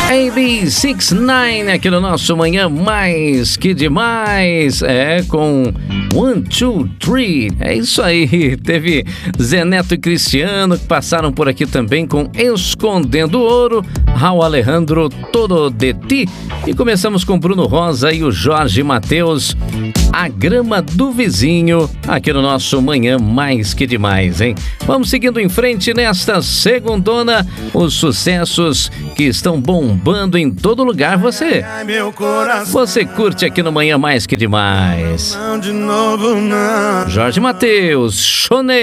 AB69 aqui no nosso Manhã Mais Que Demais. Com 1, 2, 3. É isso aí. Teve Zé Neto e Cristiano que passaram por aqui também com Escondendo Ouro, Raul Alejandro, Todo de Ti. E começamos com Bruno Rosa e o Jorge Mateus, A Grama do Vizinho, aqui no nosso Manhã Mais Que Demais, hein? Vamos seguindo em frente nesta segundona, os sucessos que estão bombando em todo lugar. Você curte aqui no Manhã Mais Que Demais. Jorge Mateus, Chonei.